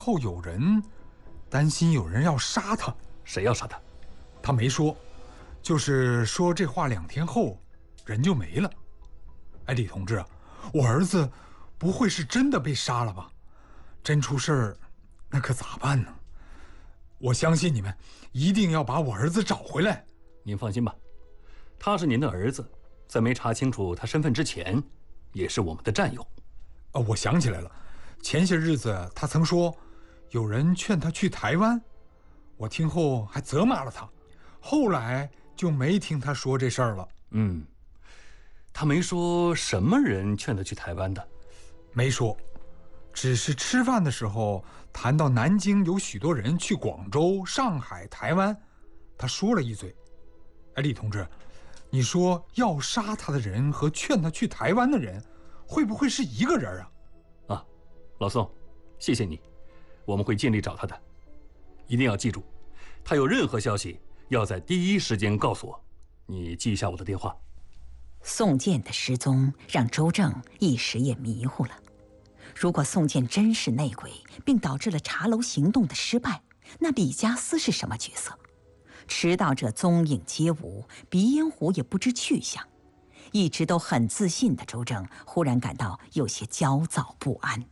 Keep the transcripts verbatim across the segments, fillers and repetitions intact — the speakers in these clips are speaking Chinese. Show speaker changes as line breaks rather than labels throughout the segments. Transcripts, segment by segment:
后有人担心有人要杀他。
谁要杀他？
他没说，就是说这话两天后人就没了。哎，李同志，我儿子不会是真的被杀了吧？真出事儿，那可咋办呢？我相信你们一定要把我儿子找回来。
您放心吧，他是您的儿子，在没查清楚他身份之前，也是我们的战友。
哦，我想起来了，前些日子他曾说有人劝他去台湾，我听后还责骂了他，后来就没听他说这事儿了。
嗯，他没说什么人劝他去台湾的？
没说，只是吃饭的时候谈到南京有许多人去广州、上海、台湾，他说了一嘴。哎，李同志，你说要杀他的人和劝他去台湾的人，会不会是一个人啊？
啊，老宋，谢谢你，我们会尽力找他的。一定要记住，他有任何消息要在第一时间告诉我，你记一下我的电话。
宋健的失踪让周正一时也迷糊了。如果宋健真是内鬼，并导致了茶楼行动的失败，那李家私是什么角色？迟到者踪影皆无，鼻烟壶也不知去向。一直都很自信的周正忽然感到有些焦躁不安。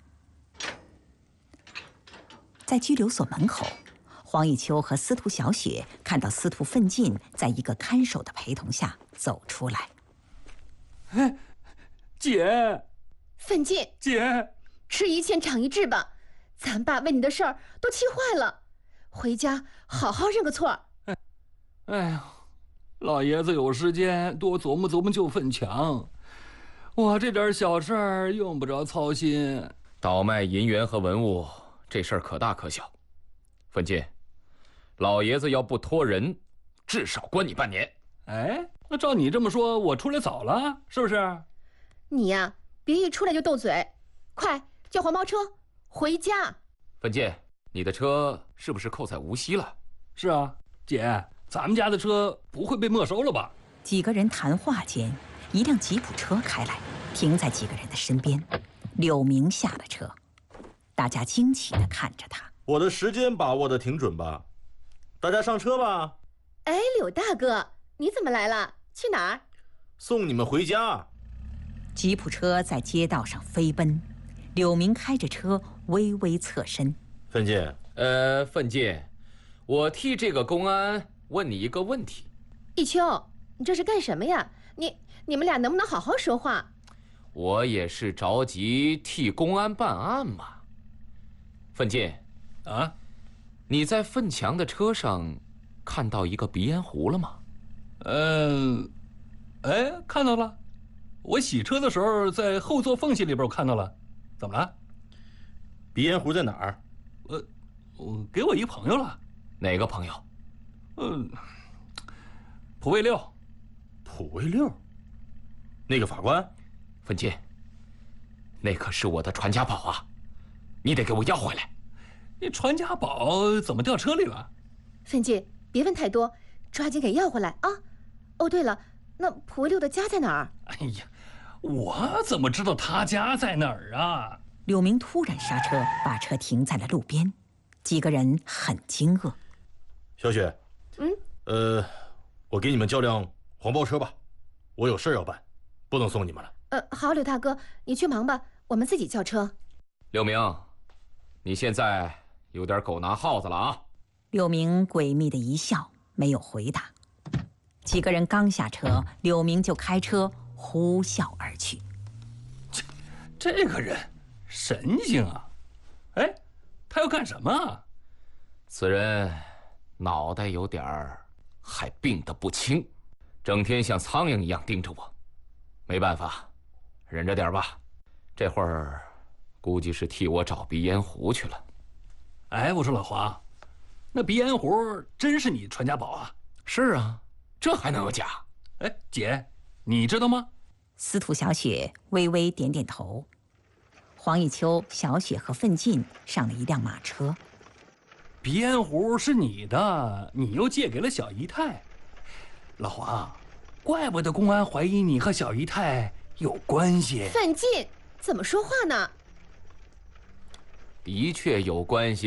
在拘留所门口，黄以秋和司徒小雪看到司徒奋进在一个看守的陪同下走出来。
哎，姐，
奋进，
姐，
吃一堑长一智吧，咱爸为你的事儿都气坏了，回家好好认个错。
哎，哎呀，老爷子有时间多琢磨琢磨救奋强，我这点小事儿用不着操心。
倒卖银元和文物，这事儿可大可小。奋进，老爷子要不拖人，至少关你半年。
哎，那照你这么说，我出来早了，是不是？
你呀，别一出来就斗嘴，快叫黄包车回家。
奋进，你的车是不是扣在无锡了？
是啊，姐，咱们家的车不会被没收了吧？
几个人谈话间，一辆吉普车开来，停在几个人的身边。柳明下了车，大家惊奇地看着他。
我的时间把握得挺准吧？大家上车吧。
哎，柳大哥，你怎么来了？去哪儿？
送你们回家。
吉普车在街道上飞奔，柳明开着车微微侧身。
奋进，
呃，奋进，我替这个公安问你一个问题。
一秋，你这是干什么呀？你你们俩能不能好好说话？
我也是着急替公安办案嘛。奋进，
啊，
你在奋强的车上看到一个鼻烟壶了吗？
嗯，哎，看到了。我洗车的时候在后座缝隙里边我看到了。怎么了？
鼻烟壶在哪儿？
呃，我给我一朋友了。
哪个朋友？
嗯，蒲卫六。
蒲卫六？那个法官？
奋进，那可是我的传家宝啊，你得给我要回来。
你传家宝怎么掉车里了？
奋进，别问太多，抓紧给要回来啊！哦，对了，那蒲卫六的家在哪儿？
哎呀，我怎么知道他家在哪儿啊？
柳明突然刹车，把车停在了路边，几个人很惊愕。
小雪，
嗯，
呃，我给你们叫辆黄包车吧，我有事要办，不能送你们了。
呃，好，柳大哥，你去忙吧，我们自己叫车。
柳明，你现在有点狗拿耗子了啊！
柳明诡秘的一笑，没有回答。几个人刚下车，柳明就开车呼啸而去。
这这个人神经啊！哎，他要干什么啊？
此人脑袋有点儿，还病得不轻，整天像苍蝇一样盯着我。没办法，忍着点吧。这会儿估计是替我找鼻烟壶去了。
哎，我说老黄，那鼻烟壶真是你传家宝啊？
是啊，这还能有假？
哎，姐，你知道吗？
司徒小雪微微点点头。黄以秋、小雪和奋进上了一辆马车。
鼻烟壶是你的，你又借给了小姨太。老黄，怪不得公安怀疑你和小姨太有关系。
奋进，怎么说话呢？
的确有关系。